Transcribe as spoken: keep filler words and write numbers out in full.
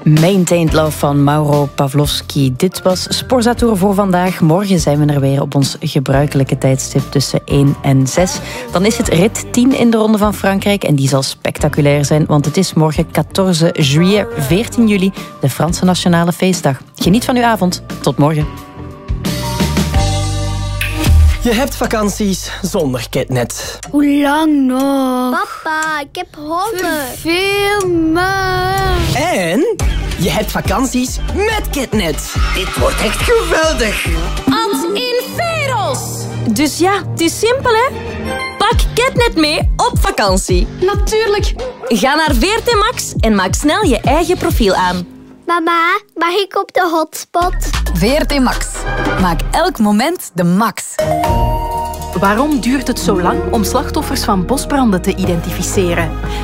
Maintained Love van Mauro Pavlovski. Dit was Sporza-tour voor vandaag. Morgen zijn we er weer op ons gebruikelijke tijdstip tussen één en zes. Dan is het rit tien in de Ronde van Frankrijk. En die zal spectaculair zijn, want het is morgen veertien juillet, veertien juli, de Franse Nationale Feestdag. Geniet van uw avond. Tot morgen. Je hebt vakanties zonder KitNet. Hoe lang nog? Papa, ik heb honger. Veel me. En je hebt vakanties met KitNet. Dit wordt echt geweldig. Ad inferos! Dus ja, het is simpel, hè? Pak KitNet mee op vakantie. Natuurlijk. Ga naar V R T Max en maak snel je eigen profiel aan. Mama, mag ik op de hotspot? V R T Max. Maak elk moment de max. Waarom duurt het zo lang om slachtoffers van bosbranden te identificeren?